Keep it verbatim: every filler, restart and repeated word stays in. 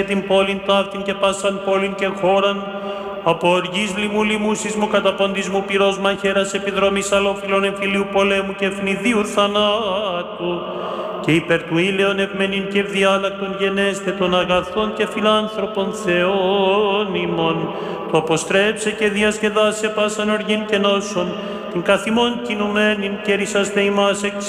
την πόλην ταύτην και πάσαν πόλην και χώραν, από οργής λοιμού λοιμού σεισμού καταποντισμού πυρός μαχαίρας επιδρομής αλόφιλων εμφυλίου πολέμου και ευνηδίου θανάτου, και υπέρ του ήλαιον ευμενήν και ευδιάλακτον γενέστε των αγαθών και φιλάνθρωπων Θεών ημών, το αποστρέψε και διασκεδάσε πάσαν οργήν και νόσον, την καθημών κινουμένην και ρίσαστε ημάς εξ